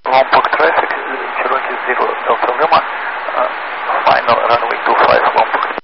Lompoc traffic, Cherokee 0 Delta Lima, final runway 25 Lompoc.